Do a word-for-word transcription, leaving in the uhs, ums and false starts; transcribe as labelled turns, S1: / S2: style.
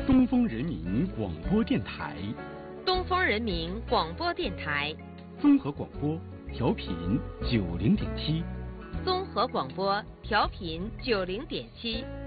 S1: 东风人民广播电台，
S2: 东风人民广播电台，
S1: 综合广播，调频九零点七，
S2: 综合广播，调频九零点七。